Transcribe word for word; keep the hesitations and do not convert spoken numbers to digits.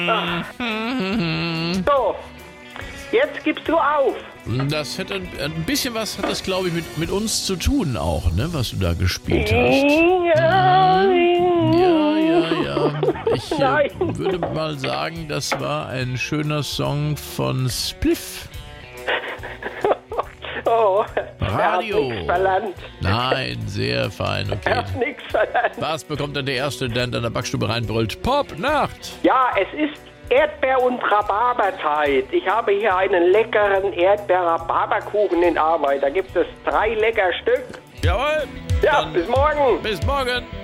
Ach. So, jetzt gibst du auf. Das hätte ein bisschen was, hat das glaube ich mit, mit uns zu tun auch, ne, was du da gespielt hast. Ja, Ja, ja, ja. Ich äh, Nein. würde mal sagen, das war ein schöner Song von Spliff. Oh, Radio. Er hat nichts verlangt. Nein, sehr fein, Er okay. hat nichts verlangt. Was bekommt denn der Erste, der in deiner Backstube reinbrüllt? Pop-Nacht! Ja, es ist Erdbeer- und Rhabarberzeit. Ich habe hier einen leckeren Erdbeer-Rhabarberkuchen in Arbeit. Da gibt es drei lecker Stück. Jawohl! Ja, Dann bis morgen. bis morgen!